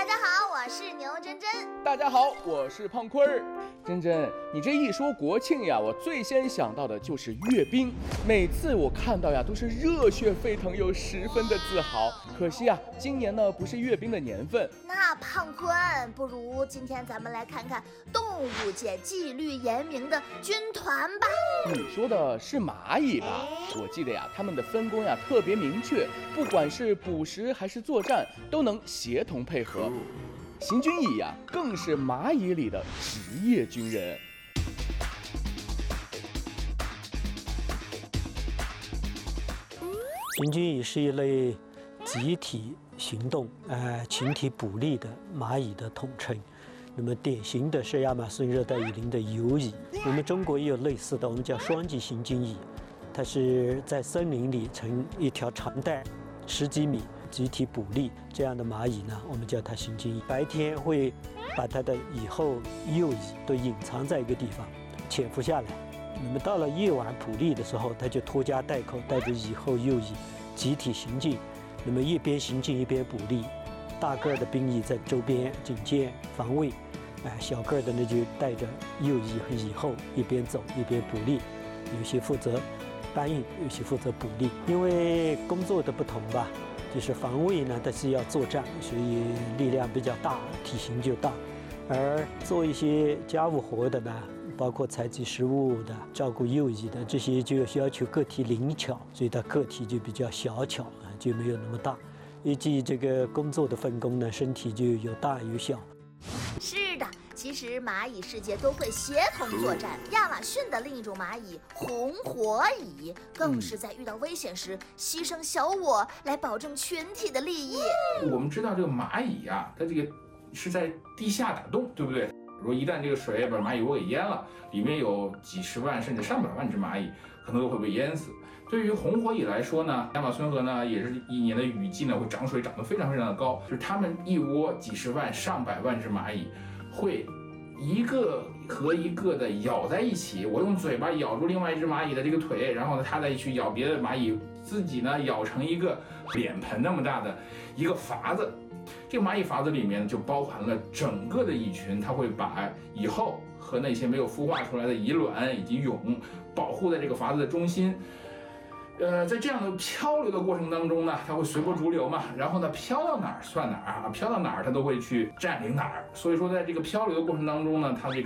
家好，我是牛真真。 大家好，我是胖坤儿。真真，你这一说国庆呀，我最先想到的就是阅兵。每次我看到呀，都是热血沸腾又十分的自豪。可惜啊，今年呢不是阅兵的年份。 那胖坤，不如今天咱们来看看动物界纪律严明的军团吧。 你说的是蚂蚁吧？我记得呀，他们的分工呀特别明确，不管是捕食还是作战，都能协同配合。行军蚁呀，更是蚂蚁里的职业军人。 行军蚁是一类集体行动、群体捕猎的蚂蚁的统称。那么典型的是亚马逊热带雨林的游蚁。我们中国也有类似的，我们叫双极行军蚁，它是在森林里成一条长带10几米。集体捕猎这样的蚂蚁呢，我们叫它行军蚁。白天会把它的蚁后幼蚁都隐藏在一个地方，潜伏下来。那么到了夜晚捕猎的时候，它就拖家带口，带着蚁后幼蚁集体行进。那么一边行进一边捕猎，大个的兵蚁在周边警戒防卫，小个的呢就带着幼蚁和蚁后一边走一边捕猎，有些负责搬运，有些负责捕猎。因为工作的不同吧。就是防卫呢，它是要作战，所以力量比较大，体型就大；而做一些家务活的呢，包括采集食物的、照顾幼蚁的，这些就要求个体灵巧，所以它个体就比较小巧，就没有那么大。依据这个工作的分工呢，身体就有大有小。 是的，其实蚂蚁世界都会协同作战。亚马逊的另一种蚂蚁红火蚁，更是在遇到危险时牺牲小我来保证群体的利益。 我们知道这个蚂蚁啊，它这个是在地下打洞，对不对？如果一旦这个水把蚂蚁窝给淹了，里面有几十万甚至上百万只蚂蚁，可能都会被淹死。对于红火蚁来说呢，亚马逊河呢也是一年的雨季呢会涨水涨得非常非常的高，就是它们一窝几十万上百万只蚂蚁会一个和一个的咬在一起，我用嘴巴咬住另外一只蚂蚁的这个腿，然后呢它再去咬别的蚂蚁，自己呢咬成一个脸盆那么大的一个筏子。这个蚂蚁筏子里面就包含了整个的蚁群，它会把蚁后和那些没有孵化出来的蚁卵以及蛹保护在这个筏子的中心。在这样的漂流的过程当中呢，它会随波逐流嘛，然后呢，飘到哪儿算哪儿啊，飘到哪儿它都会去占领哪儿。所以说，在这个漂流的过程当中呢，它这